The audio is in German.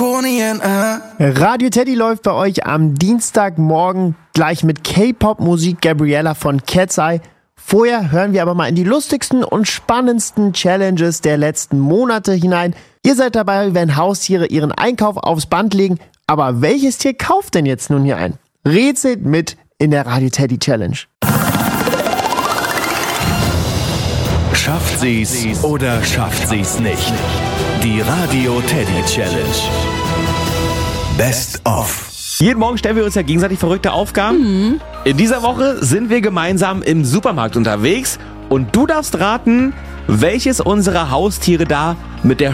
Zirkonien. Radio Teddy läuft bei euch am Dienstagmorgen gleich mit K-Pop-Musik Gabriella von Cat's Eye. Vorher hören wir aber mal in die lustigsten und spannendsten Challenges der letzten Monate hinein. Ihr seid dabei, wenn Haustiere ihren Einkauf aufs Band legen. Aber welches Tier kauft denn jetzt nun hier ein? Rätselt mit in der Radio Teddy Challenge. Schafft sie's oder schafft sie's nicht? Die Radio Teddy Challenge. Best of. Jeden Morgen stellen wir uns ja gegenseitig verrückte Aufgaben. In dieser Woche sind wir gemeinsam im Supermarkt unterwegs und du darfst raten, welches unserer Haustiere da mit der